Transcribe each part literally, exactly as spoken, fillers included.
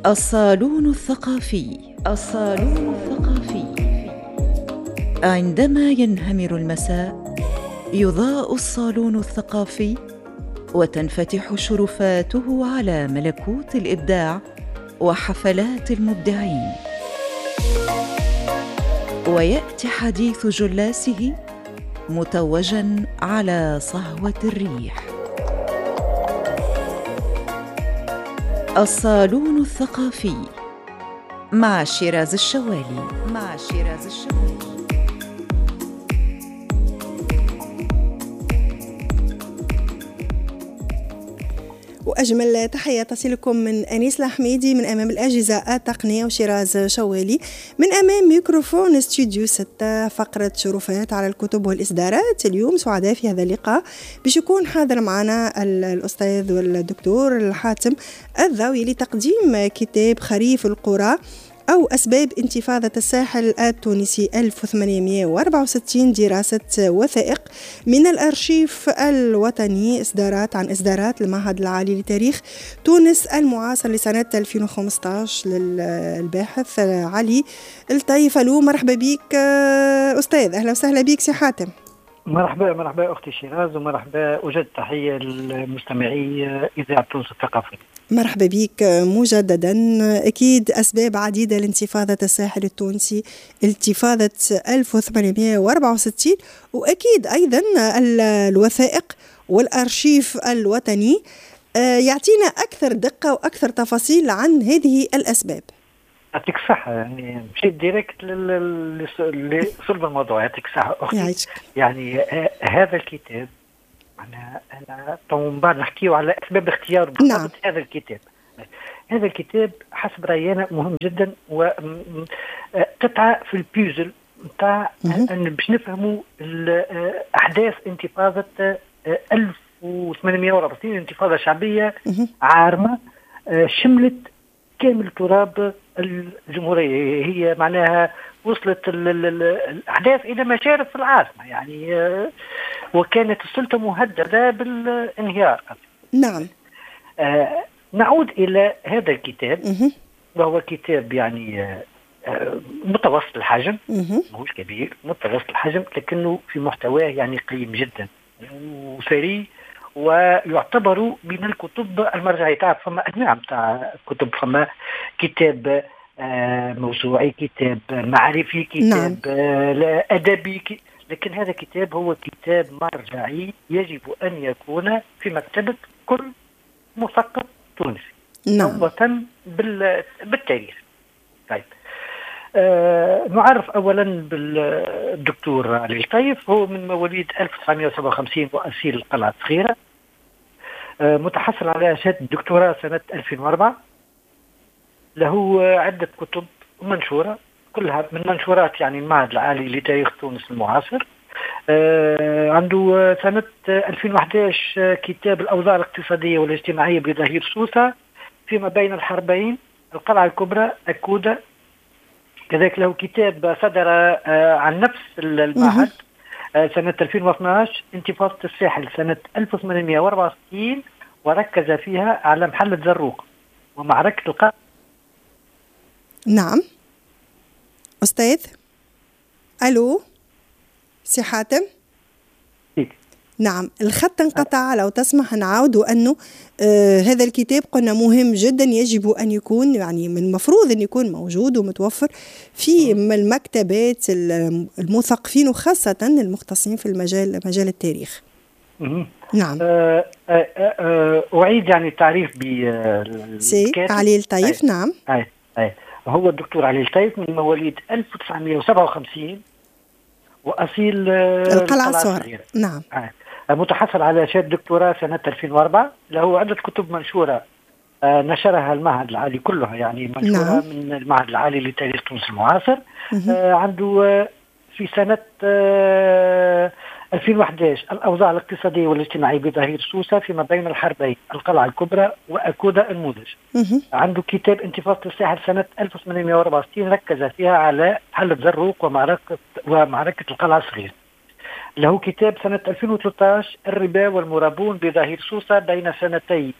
الصالون الثقافي. الصالون الثقافي. عندما ينهمر المساء يضاء الصالون الثقافي وتنفتح شرفاته على ملكوت الإبداع وحفلات المبدعين، ويأتي حديث جلاسه متوجاً على صهوة الريح. الصالون الثقافي مع شيراز الشوالي. مع شيراز الشوالي. وأجمل تحية تصلكم من أنيس الحميدي من أمام الأجهزة التقنية وشيراز شوالي من أمام ميكروفون استوديو ستة، فقرة شرفات على الكتب والإصدارات. اليوم سعداء في هذا اللقاء باش يكون حاضر معنا الأستاذ والدكتور الحاتم الضاوي لتقديم كتاب خريف القرى أو أسباب انتفاضة الساحل التونسي ألف وثمانمئة وأربعة وستين، دراسة وثائق من الأرشيف الوطني، إصدارات عن إصدارات المعهد العالي لتاريخ تونس المعاصر لسنة ألفين وخمسة عشر للباحث علي الطيف. ألو، مرحبا بك أستاذ. أهلا وسهلا بك سي حاتم. مرحبا مرحبا أختي شيراز، ومرحبا أجد تحية للمستمعي إذاعة تونس الثقافية. مرحبا بك مجددا. أكيد أسباب عديدة لانتفاضة الساحل التونسي، انتفاضة ألف وثمانمئة وأربعة وستين، وأكيد أيضا الوثائق والأرشيف الوطني. يعطينا أكثر دقة وأكثر تفاصيل عن هذه الأسباب. يعطيك الصحة، يعني مشيت ديريكت لصلب الموضوع. يعطيك الصحة أختي. يعيشك. يعني آه هذا الكتاب أنا أنا طبعا بعد نحكيه على أسباب اختيار نعم. هذا الكتاب. هذا الكتاب حسب رأيي أنا مهم جدا، وقطعة في البيوزل نتاع أن باش نفهموا أحداث انتفاضة ألف وثمانمئة وأربعة وستين، انتفاضة شعبية عارمة شملت كامل تراب الجمهورية. هي معناها وصلت الأحداث إلى مشارف في العاصمة، يعني وكانت السلطة مهددة بالانهيار. نعم. آه نعود إلى هذا الكتاب، وهو كتاب يعني آه متوسط الحجم، مش كبير، متوسط الحجم، لكنه في محتواه يعني قيم جدا وثري، ويعتبر من الكتب المرجعية. تعرف فما أنواع بتاع كتب، فما كتاب آه موسوعي، كتاب معرفي، كتاب نعم. آه أدبي، لكن هذا كتاب هو كتاب مرجعي يجب أن يكون في مكتبة كل مثقف تونسي. نعم. وطن بالتاريخ. طيب، آه نعرف أولا بالدكتور علي الطيف. هو من مواليد ألف وتسعمئة وسبعة وخمسين وأصيل القلعة الصغيرة. آه متحصل على شهادة الدكتوراه سنة ألفين وأربعة. له عدة كتب منشورة، كلها من منشورات يعني المعهد العالي لتاريخ تونس المعاصر. آه عنده سنة ألفين وأحد عشر كتاب الأوضاع الاقتصادية والاجتماعية بظهير سوسة فيما بين الحربين، القلعة الكبرى، أكودة. كذلك له كتاب صدر آه عن نفس المعهد آه سنة ألفين واثني عشر، انتفاضة الساحل سنة ألف وثمانمئة وأربعة وستين، وركز فيها على محلة زروق ومعركة القلعة. نعم أستاذ. ألو سي حاتم. نعم، الخط انقطع. لو تسمح نعاودوا أنه آه هذا الكتاب قلنا مهم جدا، يجب أن يكون يعني من المفروض أن يكون موجود ومتوفر في المكتبات المثقفين، وخاصة المختصين في المجال مجال التاريخ. نعم. آه آه آه أعيد يعني التعريف ب سي علي الطيف. آه. نعم. آه. آه. هو الدكتور علي الطيف من مواليد ألف وتسعمئة وسبعة وخمسين وأصيل القلعة الصغيرة. نعم. آه. متحصل على شهادة دكتوراه سنة ألفين وأربعة. له عدة كتب منشورة آه نشرها المعهد العالي كلها، يعني منشورة نعم. من المعهد العالي لتاريخ تونس المعاصر. آه عنده آه في سنة آه ألفين وأحد عشر الأوضاع الاقتصادية والاجتماعية بظهير سوسة فيما بين الحربين، القلعة الكبرى، وأكودة النموذج. عنده كتاب انتفاضة الساحل سنة ألف وثمانمئة وأربعة وستين، ركز فيها على حلب زروق ومعركة ومعركة القلعة الصغيرة. له كتاب سنة ألفين وثلاثة عشر الربا والمرابون بظهير سوسة بين سنتي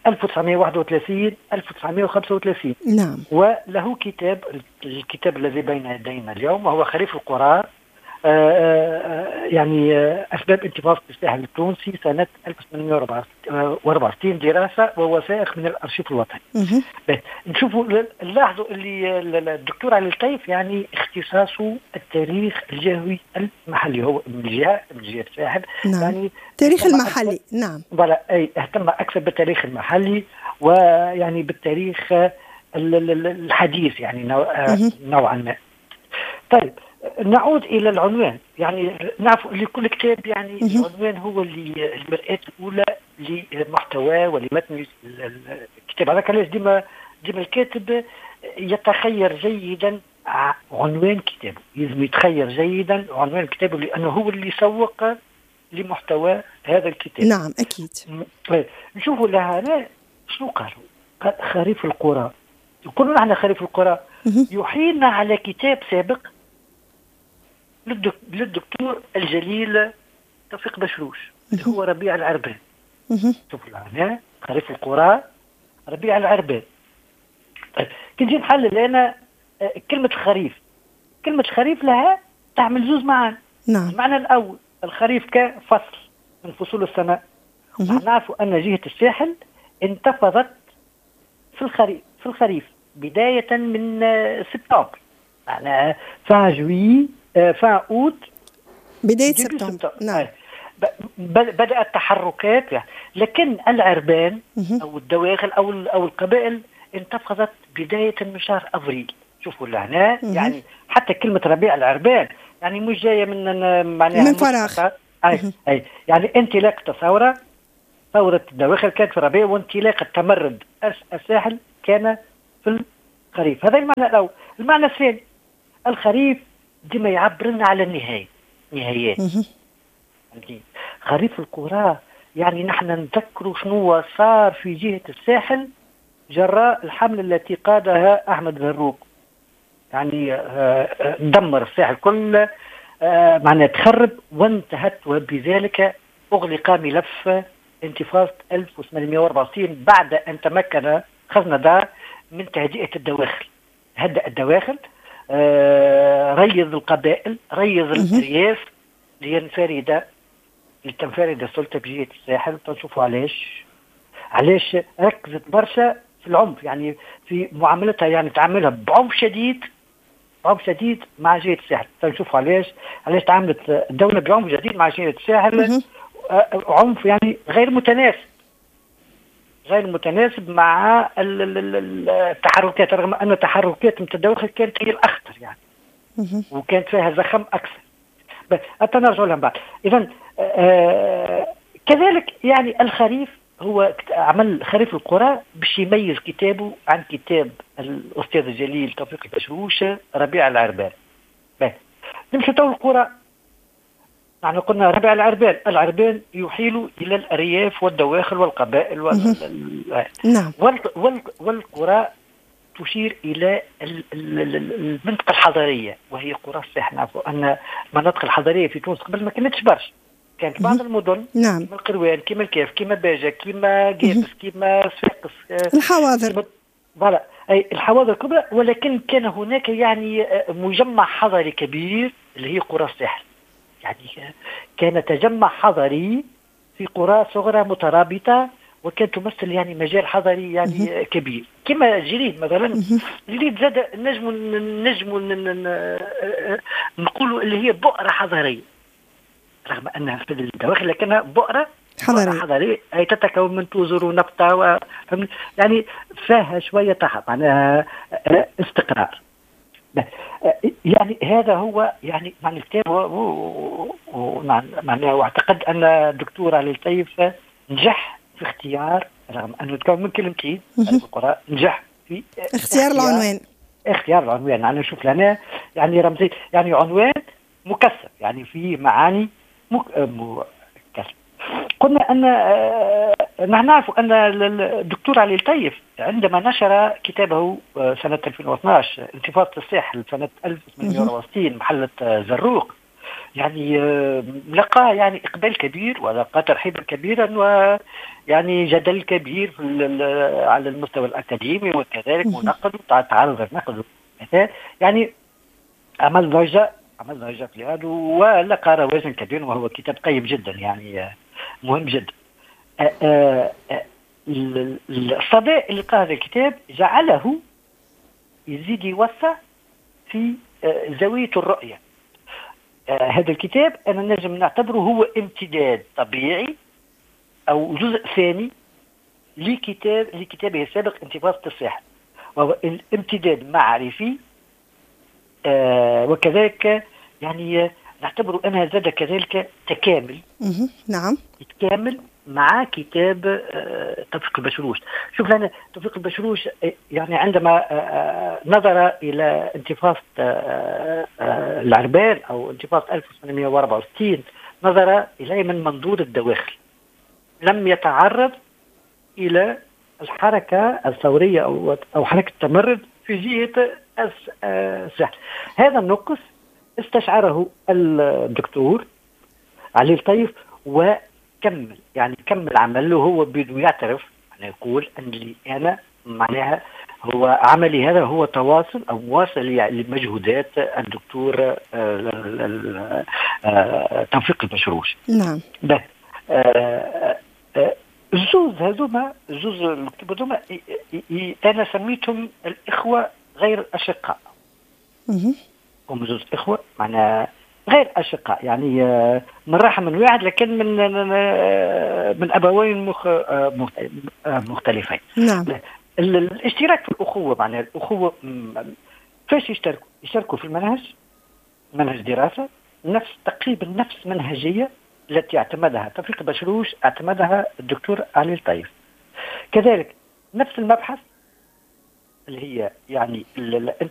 ألف وتسعمائة وواحد وثلاثين ألف وتسعمائة وخمسة وثلاثين. نعم. وله كتاب، الكتاب الذي بين يدينا اليوم وهو خريف القرى، آآ آآ يعني آآ أسباب انتفاضة الساحل التونسي سنة ألف وثمانمائة وأربعة وستين، دراسة ووثائق من الأرشيف الوطني. نشوفوا نلاحظوا اللي الدكتور علي الطيف يعني اختصاصه التاريخ الجهوي المحلي، هو من الجهة من جهة الساحل. نعم. يعني التاريخ المحلي. نعم. ولا أي اهتم أكثر بالتاريخ المحلي ويعني بالتاريخ الحديث يعني نوعا ما. طيب نعود إلى العنوان. يعني نعرف لكل كتاب يعني العنوان هو اللي المرآة الأولى لمحتوى ولمتن الكتاب. هذا علاش ديما ديما الكاتب يتخير جيدا عنوان كتابه، لازم يتخير جيدا عنوان كتابه لأنه هو اللي يسوق لمحتوى هذا الكتاب. نعم أكيد. نشوفوا لها شنو قالوا. قال خريف القرى. يقولون نحن خريف القرى يحيلنا على كتاب سابق للدكتور الجليل توفيق بشروش اللي هو ربيع العربان. شوفوا العنوان خريف القرى ربيع العربان. طيب كي نجي نحلل انا كلمة الخريف، كلمة الخريف لها تعمل زوز معان. نعم. المعنى الأول الخريف كفصل من فصول السنة. نعرف أن جهة الساحل انتفضت في الخريف في الخريف بداية من سبتمبر، يعني فان جوي فان أوت بداية سبتمبر. نعم. بدأت تحركات يعني. لكن العربان أو الدواخل أو أو القبائل انتفضت بداية من شهر أفريل. شوفوا لهنا يعني حتى كلمة ربيع العربان يعني مش جاية من معناها من فراغ. أي أي يعني انطلاق الثورة، ثورة الدواخل كانت في ربيع، وانطلاق التمرد الساحل كان في الخريف. هذا المعنى الأول. المعنى الثاني الخريف ديما يعبر لنا على النهاية، نهايات. خريف القرى يعني نحن نذكر شنو صار في جهة الساحل جراء الحملة التي قادها أحمد زروق. يعني دمر الساحل كله، معناه تخرب، وانتهت وبذلك أغلق ملف انتفاضة ألف وثمانمائة وأربعة وستين بعد أن تمكن خزن دار من تهدئة الدواخل. هدأ الدواخل، ريض القبائل، ريض الأرياف لينفرد لتنفرد السلطة بجهة الساحل. تنشوفوا علاش علاش ركزت برشا في العنف، يعني في معاملتها، يعني تعاملها بعنف شديد عنف شديد مع جهة الساحل. تنشوفوا علاش علاش تعاملت الدولة بعنف شديد مع جهة الساحل، عنف يعني غير متناسب غير متناسب مع التحركات، رغم أن التحركات المتداخلة كانت هي الأخطر يعني، وكانت فيها زخم أكثر. بس أتنرجع لهم بعد. إذن آه كذلك يعني الخريف هو عمل خريف القرى باش يميز كتابه عن كتاب الأستاذ الجليل توفيق بشروش ربيع العربان. نمشي تو القرى. نحن قلنا ربيع العربان، العربان يحيل إلى الأرياف والدواخل والقبائل وال... نعم. وال... وال... والقرى تشير إلى المنطقة الحضرية وهي قرى الساحل. نعرفوا أن المناطق الحضرية في تونس قبل ما كانتش برشا، كانت بعض المدن نعم. كما القروان كما الكاف كما باجة كما جابس كما صفاقس، الحواضر فوالا أي الحواضر الكبرى. ولكن كان هناك يعني مجمع حضري كبير اللي هي قرى الساحل، يعني كان تجمع حضري في قرى صغرى مترابطة، وكانت تمثل يعني مجال حضري يعني كبير كما جريد مثلا. جريد زاد نجم نجم نقولوا اللي هي بؤرة حضرية، رغم أنها في الدواخل لكنها بؤرة حضرية حضرية أي تتكون من توزر ونفطة و... يعني فيها شوية تحت معناها استقرار. يعني هذا هو يعني معنى الكتاب، ومعناه واعتقد أن الدكتور علي الطيف نجح في اختيار، رغم أنه تكون من كلمتين القرى، نجح في اختيار, اختيار العنوان اختيار العنوان. أنا يعني نشوف لنا يعني رمزي يعني عنوان مكثف، يعني في معاني مكثف. قلنا أن نحن نعرف أن الدكتور علي الطيف عندما نشر كتابه سنة ألفين واثناشر انتفاضة الساحل سنة ألف وثمانمائة وأربعة وستين محلة زروق، يعني لقى يعني إقبال كبير ولقى ترحيبا كبيرا ويعني جدل كبير على المستوى الأكاديمي، وكذلك ونقد تعرض النقد يعني عمل ضجة عمل ضجة في هذا، ولقى روازن كبير، وهو كتاب قيم جدا يعني مهم جدا. الصدى اللي قرأ هذا الكتاب جعله يزيد يوسع في زاوية الرؤية. هذا الكتاب أنا نجم نعتبره هو امتداد طبيعي أو جزء ثاني لكتاب لكتابه السابق انتفاضة الصحة، وهو الامتداد معرفي، آه وكذلك يعني نعتبره أنا زاد كذلك تكامل. نعم، يتكامل مع كتاب آه توفيق البشروش. شوف لنا توفيق البشروش يعني عندما آه نظر إلى انتفاضة آه آه العربال أو انتفاضة ألف وثمانمائة وأربعة وستين نظر إليه من منظور الدواخل، لم يتعرض إلى الحركة الثورية أو أو حركة التمرد في جهة السهل. هذا النقص استشعره الدكتور علي الطيف وكمل يعني كمل عمله. هو بده يعترف يعني يقول أن لي أنا معناها هو عملي هذا هو تواصل أو مواصل لمجهودات الدكتور توفيق البشروش. نعم. ده الزوز هذوما الزوز المكتوب هذوما أنا سميتهم الإخوة غير الأشقاء. هم زوز إخوة معنا غير أشقاء، يعني من رحم من واحد لكن من من أبوين مخ مختلفين. نعم. الاشتراك في الأخوة معناها الأخوة فاش يشتركوا؟ يشتركوا في المنهج، منهج دراسة نفس تقريبا نفس منهجية التي اعتمدها توفيق البشروش اعتمدها الدكتور علي الطيف. كذلك نفس المبحث اللي هي يعني